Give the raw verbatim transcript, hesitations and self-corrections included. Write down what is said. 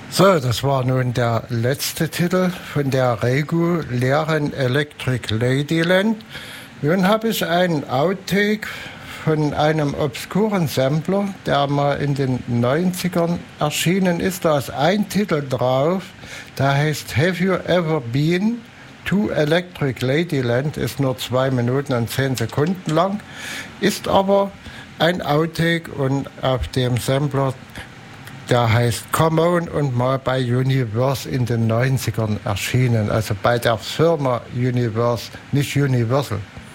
So, das war nun der letzte Titel von der regulären Electric Ladyland. Nun habe ich einen Outtake von einem obskuren Sampler, der mal in den neunzigern erschienen ist. Da ist ein Titel drauf, der heißt Have You Ever Been to Electric Ladyland, ist nur zwei Minuten und zehn Sekunden lang, ist aber ein Outtake und auf dem Sampler, der heißt Come On und mal bei Universe in den neunzigern erschienen, also bei der Firma Universe, nicht Universal.